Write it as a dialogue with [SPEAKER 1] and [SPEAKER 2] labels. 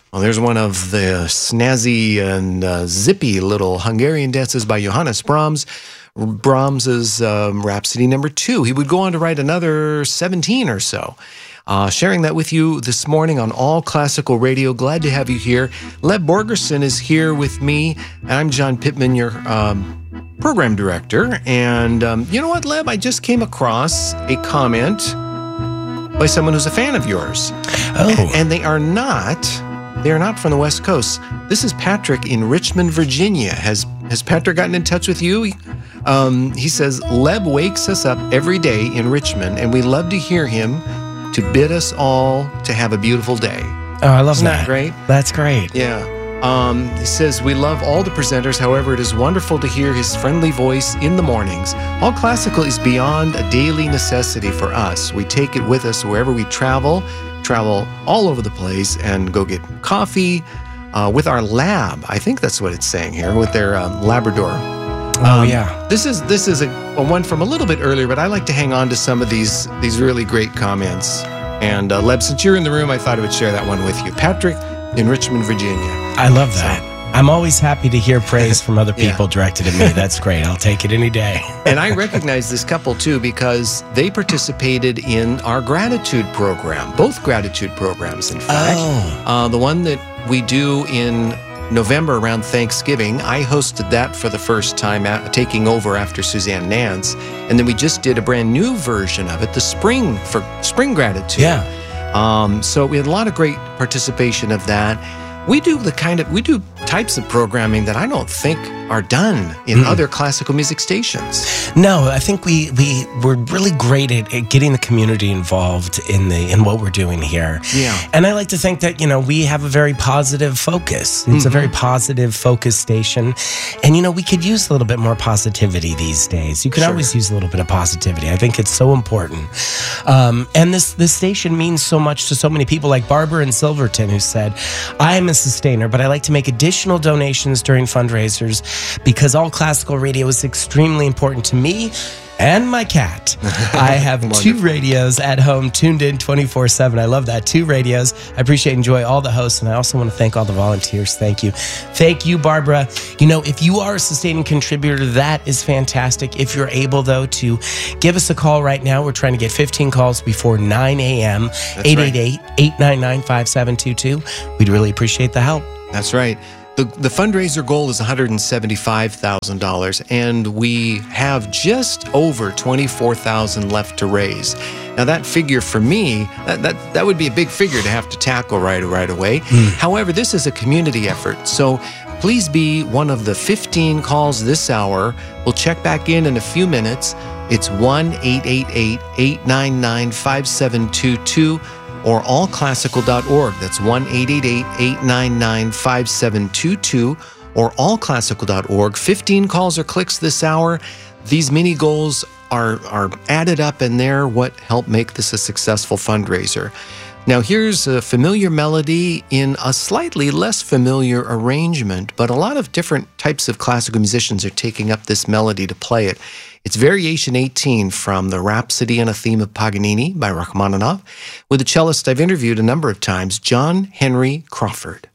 [SPEAKER 1] Well, there's one of the snazzy and zippy little Hungarian dances by Johannes Brahms. Brahms's Rhapsody No. 2. He would go on to write another 17 or so. Sharing that with you this morning on All Classical Radio. Glad to have you here. Leb Borgerson is here with me, and I'm John Pittman, your program director. And you know what, Leb? I just came across a comment by someone who's a fan of yours.
[SPEAKER 2] Oh.
[SPEAKER 1] And they are not from the West Coast. This is Patrick in Richmond, Virginia. Has Patrick gotten in touch with you? He says, Leb wakes us up every day in Richmond, and we love to hear him to bid us all to have a beautiful day.
[SPEAKER 2] Oh, I love
[SPEAKER 1] Isn't
[SPEAKER 2] that.
[SPEAKER 1] that great?
[SPEAKER 2] That's great.
[SPEAKER 1] Yeah. He says, we love all the presenters. However, it is wonderful to hear his friendly voice in the mornings. All Classical is beyond a daily necessity for us. We take it with us wherever we travel all over the place and go get coffee with our lab. I think that's what it's saying here, with their Labrador.
[SPEAKER 2] Oh, yeah.
[SPEAKER 1] This is a one from a little bit earlier, but I like to hang on to some of these really great comments. And Leb, since you're in the room, I thought I would share that one with you. Patrick in Richmond, Virginia.
[SPEAKER 2] I love that. I'm always happy to hear praise from other people directed at me. That's great. I'll take it any day.
[SPEAKER 1] And I recognize this couple, too, because they participated in our gratitude program, both gratitude programs, in fact.
[SPEAKER 2] Oh.
[SPEAKER 1] The one that we do in November around Thanksgiving, I hosted that for the first time, taking over after Suzanne Nance. And then we just did a brand new version of it, the spring gratitude.
[SPEAKER 2] Yeah.
[SPEAKER 1] So we had a lot of great participation of that. We do types of programming that I don't think are done in other classical music stations.
[SPEAKER 2] No, I think we're really great at getting the community involved in what we're doing here.
[SPEAKER 1] Yeah.
[SPEAKER 2] And I like to think that, we have a very positive focus. It's a very positive focus station. And, we could use a little bit more positivity these days. You can always use a little bit of positivity. I think it's so important. And this station means so much to so many people, like Barbara in Silverton, who said, I am a sustainer, but I like to make additional donations during fundraisers because All Classical Radio is extremely important to me and my cat. I have two radios at home tuned in 24/7. I love that. 2 radios. I appreciate and enjoy all the hosts, and I also want to thank all the volunteers. Thank you. Thank you, Barbara. If you are a sustaining contributor, that is fantastic. If you're able, though, to give us a call right now, we're trying to get 15 calls before 9 a.m. 888-899-5722. We'd really appreciate the help.
[SPEAKER 1] That's right. The fundraiser goal is $175,000, and we have just over $24,000 left to raise. Now, that figure for me, that would be a big figure to have to tackle right away. However, this is a community effort, so please be one of the 15 calls this hour. We'll check back in a few minutes. It's 1-888-899-5722. or allclassical.org. That's 1-888-899-5722 or allclassical.org. 15 calls or clicks this hour. These mini goals are added up, and they're what help make this a successful fundraiser. Now, here's a familiar melody in a slightly less familiar arrangement, but a lot of different types of classical musicians are taking up this melody to play it. It's Variation 18 from the Rhapsody on a Theme of Paganini by Rachmaninoff, with a cellist I've interviewed a number of times, John Henry Crawford.